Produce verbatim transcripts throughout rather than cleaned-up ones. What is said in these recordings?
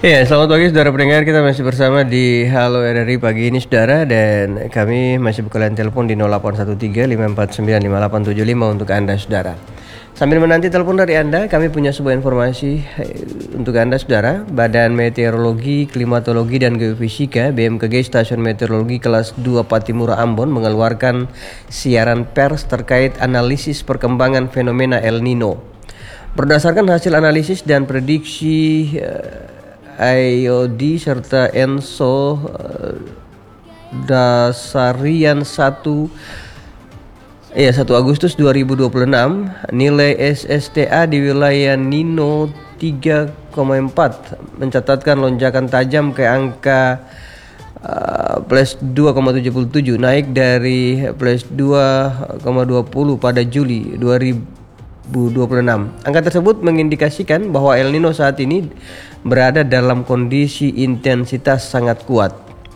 Ya, selamat pagi saudara pendengar. Kita masih bersama di Halo R R I pagi ini saudara, dan kami masih buka line telepon di nol delapan satu tiga lima empat sembilan lima delapan tujuh lima untuk Anda saudara. Sambil menanti telepon dari Anda, kami punya sebuah informasi untuk Anda saudara. Badan Meteorologi, Klimatologi dan Geofisika B M K G Stasiun Meteorologi Kelas dua Patimura Ambon mengeluarkan siaran pers terkait analisis perkembangan fenomena El Nino. Berdasarkan hasil analisis dan prediksi uh, I O D serta Enso uh, Dasarian satu ya satu Agustus dua ribu dua puluh enam, nilai S S T A di wilayah Nino tiga koma empat mencatatkan lonjakan tajam ke angka uh, plus dua koma tujuh tujuh, naik dari plus dua koma dua nol pada Juli dua ribu dua puluh enam. Angka tersebut mengindikasikan bahwa El Nino saat ini berada dalam kondisi intensitas sangat kuat.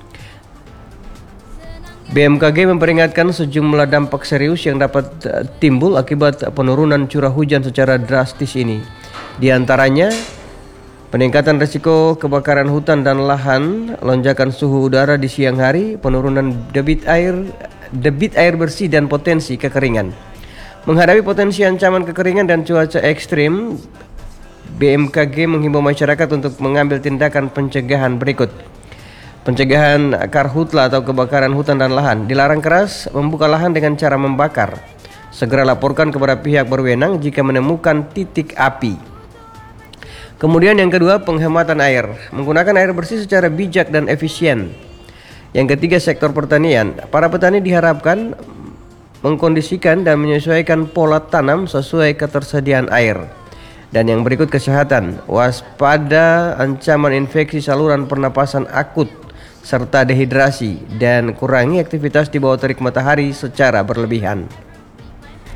B M K G memperingatkan sejumlah dampak serius yang dapat timbul akibat penurunan curah hujan secara drastis ini. Di antaranya peningkatan risiko kebakaran hutan dan lahan, lonjakan suhu udara di siang hari, penurunan debit air, debit air bersih dan potensi kekeringan. Menghadapi potensi ancaman kekeringan dan cuaca ekstrim, B M K G menghimbau masyarakat untuk mengambil tindakan pencegahan berikut. Pencegahan karhutla atau kebakaran hutan dan lahan. Dilarang keras membuka lahan dengan cara membakar. Segera laporkan kepada pihak berwenang jika menemukan titik api. Kemudian yang kedua, penghematan air. Menggunakan air bersih secara bijak dan efisien. Yang ketiga, sektor pertanian. Para petani diharapkan mengkondisikan dan menyesuaikan pola tanam sesuai ketersediaan air. Dan yang berikut, kesehatan. Waspada ancaman infeksi saluran pernapasan akut serta dehidrasi, dan kurangi aktivitas di bawah terik matahari secara berlebihan.